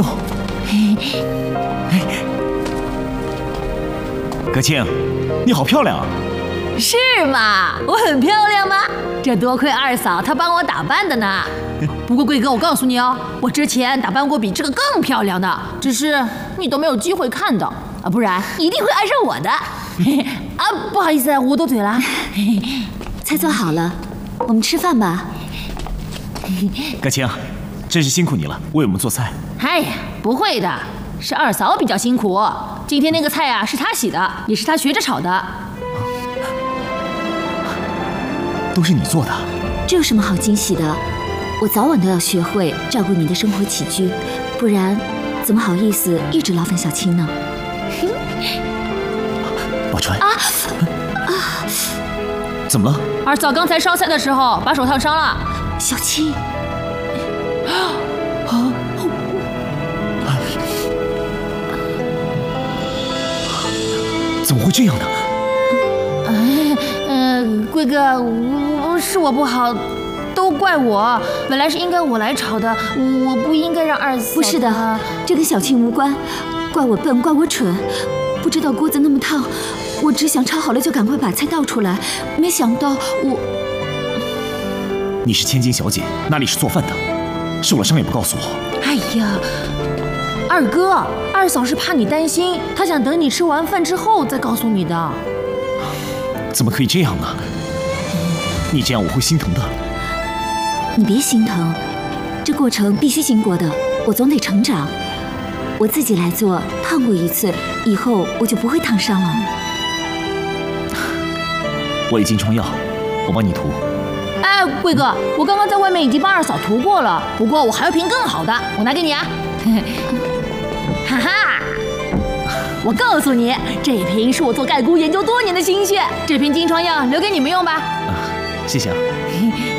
哟，葛庆，你好漂亮啊！ 是吗？我很漂亮吗？这多亏二嫂她帮我打扮的呢。不过贵哥，我告诉你哦，我之前打扮过比这个更漂亮的，只是你都没有机会看到啊，不然一定会爱上我的。啊，不好意思，捂到嘴了。 菜做好了，我们吃饭吧。 葛庆，真是辛苦你了，为我们做菜。 哎呀，不会的，是二嫂比较辛苦。今天那个菜啊，是她洗的，也是她学着炒的。 都是你做的？ 这有什么好惊喜的？我早晚都要学会照顾你的生活起居，不然怎么好意思一直劳烦小青呢？ 宝钏怎么了？ 二嫂刚才烧菜的时候把手烫伤了。 小青， 怎么会这样呢？ 贵哥，是我不好，都怪我。本来是应该我来炒的，我不应该让二嫂。 不是的，这跟小青无关，怪我笨，怪我蠢，不知道锅子那么烫，我只想炒好了就赶快把菜倒出来，没想到我…… 你是千金小姐，哪里是做饭的？受了伤也不告诉我。 哎呀，二哥，二嫂是怕你担心，她想等你吃完饭之后再告诉你的。 怎么可以这样呢？你这样我会心疼的。 你别心疼，这过程必须经过的，我总得成长。我自己来做，烫过一次，以后我就不会烫伤了。 我有金疮药，我帮你涂。 哎，贵哥，我刚刚在外面已经帮二嫂涂过了，不过我还有瓶更好的，我拿给你啊。哈哈，我告诉你，这瓶是我做盖菇研究多年的心血，这瓶金疮药留给你们用吧。 谢谢啊。